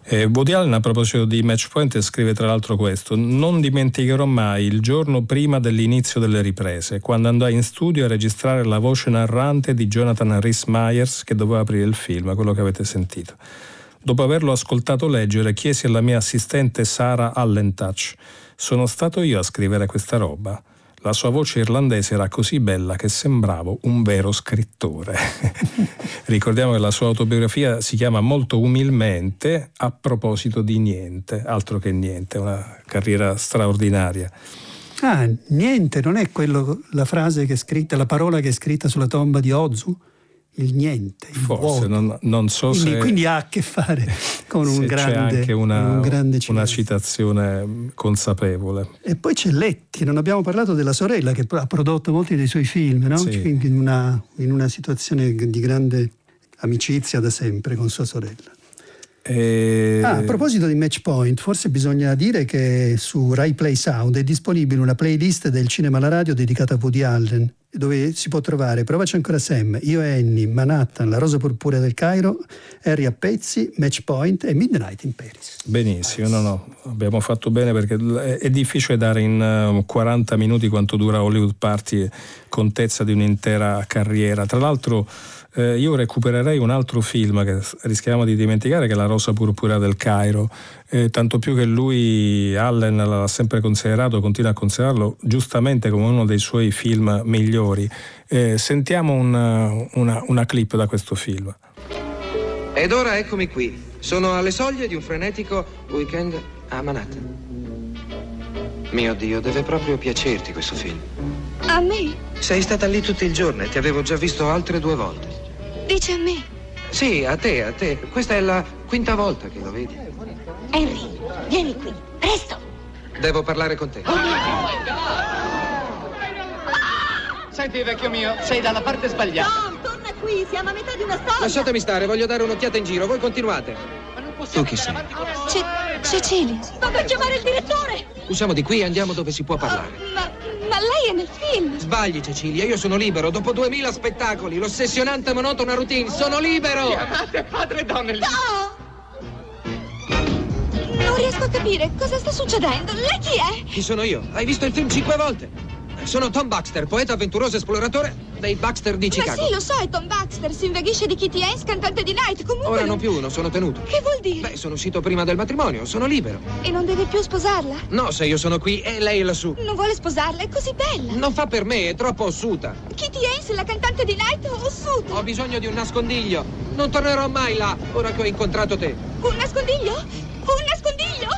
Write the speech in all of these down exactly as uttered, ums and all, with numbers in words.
Eh, Woody Allen, a proposito di Match Point, scrive tra l'altro questo: non dimenticherò mai il giorno prima dell'inizio delle riprese, quando andai in studio a registrare la voce narrante di Jonathan Rhys Meyers che doveva aprire il film, quello che avete sentito. Dopo averlo ascoltato leggere, chiesi alla mia assistente Sarah Allentouch: sono stato io a scrivere questa roba? La sua voce irlandese era così bella che sembravo un vero scrittore. Ricordiamo che la sua autobiografia si chiama molto umilmente A proposito di niente, altro che niente, una carriera straordinaria. Ah, niente, non è quello, la frase che è scritta, la parola che è scritta sulla tomba di Ozu? Il niente, il Forse, non, non so quindi, se... Quindi ha a che fare con un grande, c'è anche una, un grande una citazione consapevole. E poi c'è Letti, non abbiamo parlato della sorella che ha prodotto molti dei suoi film, no? Sì. In una, in una situazione di grande amicizia da sempre con sua sorella. E... Ah, a proposito di Match Point, forse bisogna dire che su Rai Play Sound è disponibile una playlist del cinema alla radio dedicata a Woody Allen, dove si può trovare Provaci ancora Sam, Io e Annie, Manhattan, La rosa purpurea del Cairo, Harry a pezzi, Match Point e Midnight in Paris. Benissimo, no no, abbiamo fatto bene, perché è difficile dare in quaranta minuti quanto dura Hollywood Party contezza di un'intera carriera. Tra l'altro Eh, io recupererei un altro film che rischiamo di dimenticare, che è La rosa purpurea del Cairo, eh, tanto più che lui, Allen, l'ha sempre considerato, continua a considerarlo giustamente come uno dei suoi film migliori. Eh, sentiamo una, una, una clip da questo film. Ed ora eccomi qui, sono alle soglie di un frenetico weekend a Manhattan. Mio Dio, deve proprio piacerti questo film. A me? Sei stata lì tutto il giorno e ti avevo già visto altre due volte. Dice a me? Sì, a te, a te. Questa è la quinta volta che lo vedi. Henry, vieni qui, presto! Devo parlare con te. Senti, vecchio mio, sei dalla parte sbagliata. Tom, torna qui, siamo a metà di una storia. Lasciatemi stare, voglio dare un'occhiata in giro, voi continuate. Tu chi sei? C'è, c'è Celi. Sto per chiamare il direttore. Usciamo di qui e andiamo dove si può parlare. Oh, ma, ma lei è nel film. Sbagli, Cecilia, io sono libero. Dopo duemila spettacoli, l'ossessionante monotona routine, sono libero! Chiamate padre Donnelly. No! Non riesco a capire cosa sta succedendo. Lei chi è? Chi sono io? Hai visto il film cinque volte? Sono Tom Baxter, poeta avventuroso esploratore dei Baxter di Chicago. Ma sì, lo so, è Tom Baxter, si invaghisce di Kitty Hayes, cantante di Night. Comunque Ora non... non più uno, sono tenuto. Che vuol dire? Beh, sono uscito prima del matrimonio, sono libero. E non deve più sposarla? No, se io sono qui e lei è lassù. Non vuole sposarla, è così bella. Non fa per me, è troppo ossuta. Kitty Hayes, la cantante di Night, ossuta. Ho bisogno di un nascondiglio. Non tornerò mai là, ora che ho incontrato te. Un nascondiglio? Un nascondiglio?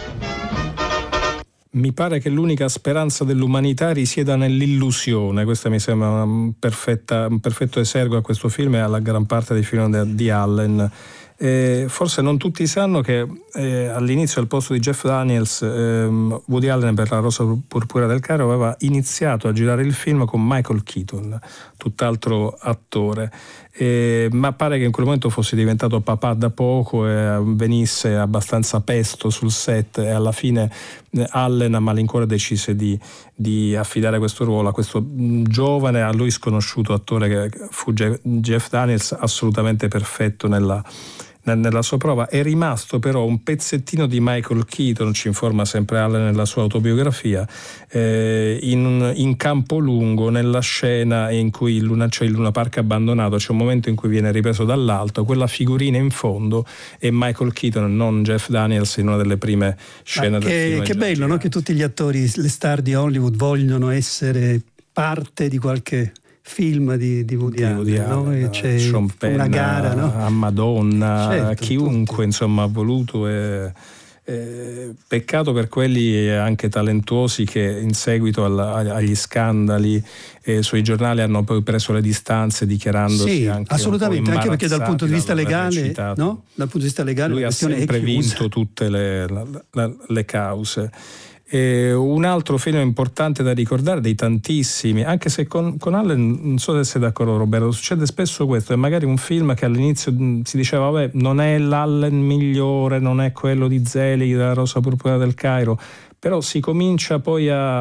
Mi pare che l'unica speranza dell'umanità risieda nell'illusione. Questa mi sembra una perfetta, un perfetto esergo a questo film e alla gran parte dei film di Allen. Eh, forse non tutti sanno che eh, all'inizio, al posto di Jeff Daniels, eh, Woody Allen per La rosa purpurea del Cairo aveva iniziato a girare il film con Michael Keaton, tutt'altro attore. Eh, ma pare che in quel momento fosse diventato papà da poco e venisse abbastanza pesto sul set, e alla fine eh, Allen a malincuore decise di, di affidare questo ruolo a questo giovane, a lui sconosciuto attore che fu Jeff Daniels, assolutamente perfetto nella nella sua prova. È rimasto però un pezzettino di Michael Keaton, ci informa sempre Allen nella sua autobiografia, eh, in, in campo lungo, nella scena in cui il Luna, cioè il Luna Park abbandonato, c'è un momento in cui viene ripreso dall'alto, quella figurina in fondo è Michael Keaton, non Jeff Daniels, in una delle prime scene ah, del che, film. Che bello, no? Che tutti gli attori, le star di Hollywood vogliono essere parte di qualche film di, di Woody Allen, no? C'è Sean Penn, una gara, no? a Madonna, certo, chiunque tutti. Insomma ha voluto. E, e, peccato per quelli anche talentuosi che in seguito alla, agli scandali eh, sui giornali hanno poi preso le distanze, dichiarandosi sì, anche assolutamente, anche perché dal punto di vista legale, no? Dal punto di vista legale lui la ha sempre vinto tutte le, la, la, le cause. E un altro film importante da ricordare, dei tantissimi, anche se con, con Allen non so se sei d'accordo Roberto, succede spesso questo, è magari un film che all'inizio si diceva vabbè non è l'Allen migliore, non è quello di Zelig, della Rosa purpurea del Cairo, però si comincia poi a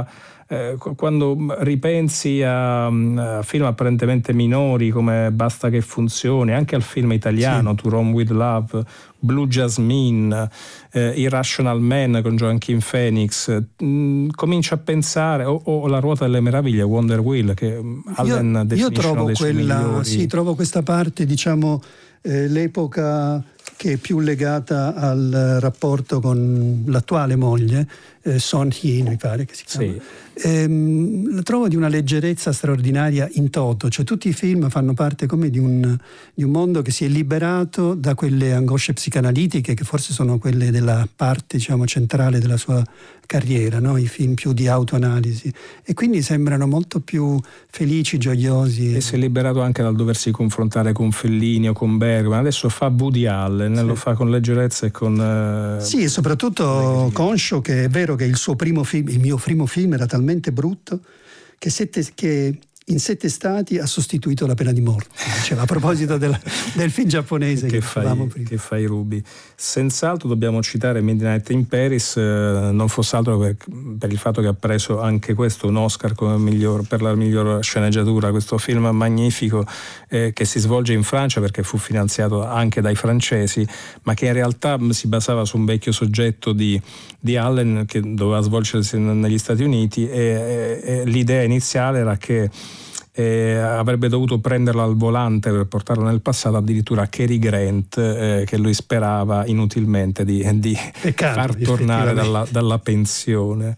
eh, quando ripensi a, a film apparentemente minori come Basta che funzioni, anche al film italiano, sì. To Rome with Love, Blue Jasmine, eh, Irrational Man con Joaquin Phoenix, mh, comincia a pensare, o, o La ruota delle meraviglie, Wonder Wheel, che Allen io, definisce io trovo uno dei suoi quella, migliori. sì, trovo questa parte, diciamo, eh, l'epoca che è più legata al rapporto con l'attuale moglie, eh, Son Hee, mi pare che si chiama. Sì. Ehm, lo trovo di una leggerezza straordinaria in toto, cioè tutti i film fanno parte come di un, di un mondo che si è liberato da quelle angosce psicanalitiche che forse sono quelle della parte, diciamo, centrale della sua carriera, no? I film più di autoanalisi, e quindi sembrano molto più felici, gioiosi. E si è liberato anche dal doversi confrontare con Fellini o con Bergman. Adesso fa Woody Allen, sì. Lo fa con leggerezza e con eh, sì, e soprattutto conscio che è vero che il suo primo film, il mio primo film era talmente brutto che, sette, che in sette stati ha sostituito la pena di morte, diceva, a proposito del, del film giapponese che, che fai, prima. Che fai Ruby. Senz'altro dobbiamo citare Midnight in Paris, eh, non fosse altro per, per il fatto che ha preso anche questo un Oscar come miglior, per la miglior sceneggiatura, questo film magnifico eh, che si svolge in Francia perché fu finanziato anche dai francesi, ma che in realtà si basava su un vecchio soggetto di, di Allen che doveva svolgersi negli Stati Uniti, e, e, e l'idea iniziale era che Eh, avrebbe dovuto prenderlo al volante per portarlo nel passato addirittura Cary Grant, eh, che lui sperava inutilmente di, di Peccato, far tornare dalla, dalla pensione.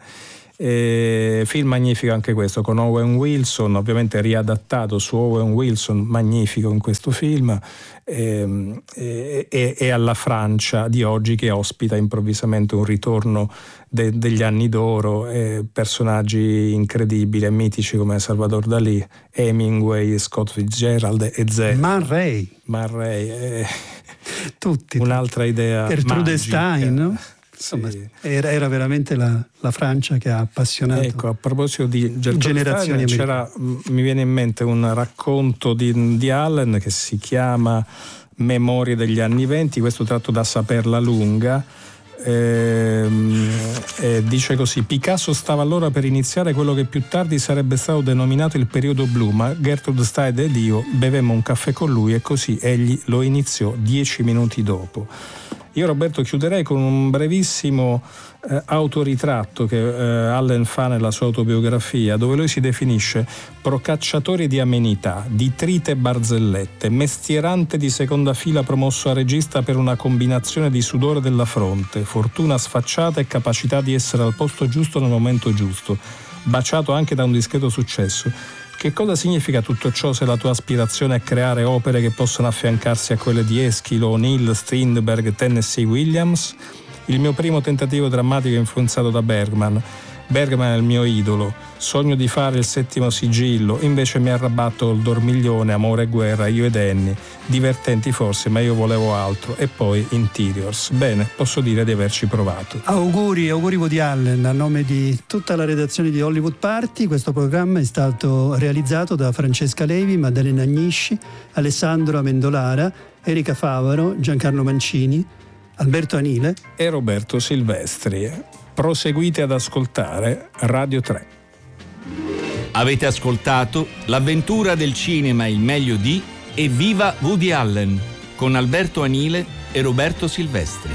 Eh, film magnifico anche questo, con Owen Wilson, ovviamente riadattato su Owen Wilson, magnifico in questo film, eh, e, e, e alla Francia di oggi che ospita improvvisamente un ritorno de, degli anni d'oro, eh, personaggi incredibili e mitici come Salvador Dalì, Hemingway, Scott Fitzgerald e Zé Man Ray, Man Ray eh, tutti, un'altra idea Gertrude magica. Stein, no? Insomma, sì. era, era veramente la, la Francia che ha appassionato. Ecco, a proposito di generazioni, c'era, mi viene in mente un racconto di, di Allen che si chiama Memorie degli anni venti, questo tratto da Saperla lunga. Eh, eh, dice così: Picasso stava allora per iniziare quello che più tardi sarebbe stato denominato il periodo blu, ma Gertrude Stein ed io bevemmo un caffè con lui e così egli lo iniziò dieci minuti dopo. Io, Roberto, chiuderei con un brevissimo eh, autoritratto che eh, Allen fa nella sua autobiografia, dove lui si definisce procacciatore di amenità, di trite barzellette, mestierante di seconda fila promosso a regista per una combinazione di sudore della fronte, fortuna sfacciata e capacità di essere al posto giusto nel momento giusto, baciato anche da un discreto successo. Che cosa significa tutto ciò se la tua aspirazione è creare opere che possano affiancarsi a quelle di Eschilo, O'Neill, Strindberg, Tennessee Williams? Il mio primo tentativo drammatico è influenzato da Bergman. Bergman è il mio idolo. Sogno di fare il settimo sigillo, invece mi arrabatto col Dormiglione, Amore e guerra, Io ed Annie. Divertenti forse, ma io volevo altro. E poi Interiors. Bene, posso dire di averci provato. Auguri, auguri Woody Allen, a nome di tutta la redazione di Hollywood Party. Questo programma è stato realizzato da Francesca Levi, Maddalena Agnisci, Alessandro Amendolara, Erika Favaro, Giancarlo Mancini, Alberto Anile e Roberto Silvestri. Proseguite ad ascoltare Radio tre. Avete ascoltato L'avventura del cinema, il meglio di e Viva Woody Allen con Alberto Anile e Roberto Silvestri.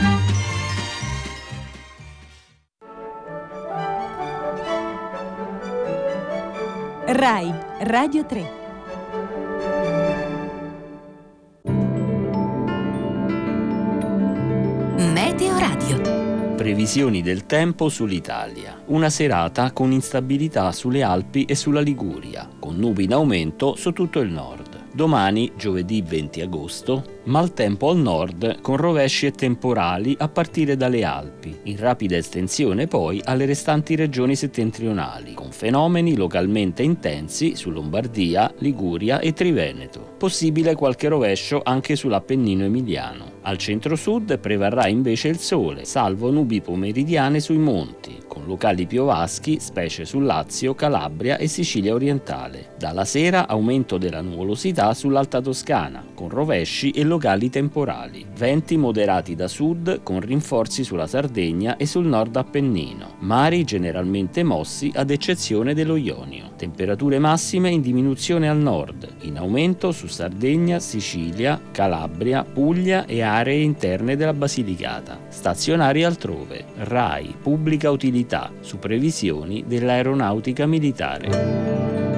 Rai Radio tre. Meteo Radio. Previsioni del tempo sull'Italia. Una serata con instabilità sulle Alpi e sulla Liguria, con nubi in aumento su tutto il nord. Domani, giovedì venti agosto, maltempo al nord con rovesci e temporali a partire dalle Alpi, in rapida estensione poi alle restanti regioni settentrionali, con fenomeni localmente intensi su Lombardia, Liguria e Triveneto. Possibile qualche rovescio anche sull'Appennino emiliano. Al centro-sud prevarrà invece il sole, salvo nubi pomeridiane sui monti. con locali piovaschi, specie sul Lazio, Calabria e Sicilia orientale. Dalla sera aumento della nuvolosità sull'Alta Toscana, con rovesci e locali temporali. Venti moderati da sud, con rinforzi sulla Sardegna e sul nord Appennino. Mari generalmente mossi ad eccezione dello Ionio. Temperature massime in diminuzione al nord, in aumento su Sardegna, Sicilia, Calabria, Puglia e aree interne della Basilicata. Stazionari altrove. RAI, pubblica utilità, su previsioni dell'aeronautica militare.